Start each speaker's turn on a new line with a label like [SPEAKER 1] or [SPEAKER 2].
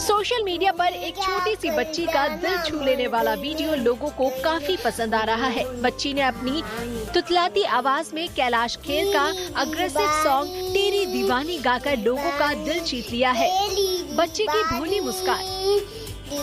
[SPEAKER 1] Social media पर एक छोटी सी बच्ची का दिल छू लेने वाला वीडियो लोगों को काफी पसंद आ रहा है। बच्ची ने अपनी तुतलाती आवाज में कैलाश खेर का अग्रेसिव सॉन्ग तेरी दीवानी गाकर लोगों का दिल जीत लिया है। बच्ची की भोली मुस्कान